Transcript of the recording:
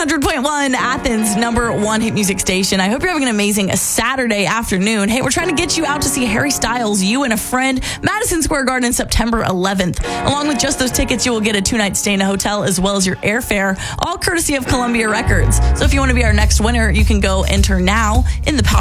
100.1, Athens' #1 hit music station. I hope you're having an amazing Saturday afternoon. Hey, we're trying to get you out to see Harry Styles, You and a Friend, Madison Square Garden, September 11th. Along with just those tickets, you will get a 2-night stay in a hotel as well as your airfare, all courtesy of Columbia Records. So if you want to be our next winner, you can go enter now in the